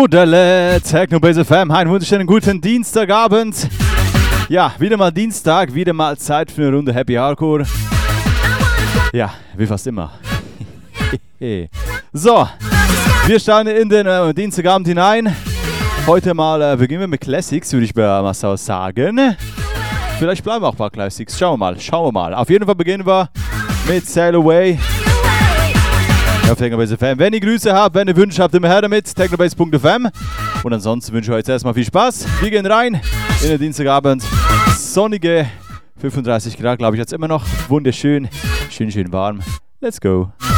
Dudele, Technobase FM, einen wunderschönen guten Dienstagabend. Ja, wieder mal Dienstag, wieder mal Zeit für eine Runde Happy Hardcore. Ja, wie fast immer. So, wir starten in den Dienstagabend hinein. Heute mal beginnen wir mit Classics, würde ich mal so sagen. Vielleicht bleiben auch ein paar Classics, schauen wir mal. Auf jeden Fall beginnen wir mit Sail Away. Auf Technobase FM. Wenn ihr Grüße habt, wenn ihr Wünsche habt, immer her damit. Technobase.fm. Und ansonsten wünsche ich euch jetzt erstmal viel Spaß. Wir gehen rein in den Dienstagabend. Sonnige 35 Grad, glaube ich, jetzt immer noch. Wunderschön. Schön warm. Let's go.